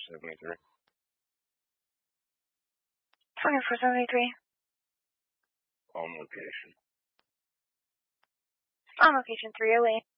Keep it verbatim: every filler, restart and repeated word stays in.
seventy-three. twenty-four seventy-three. On location. On location three oh eight.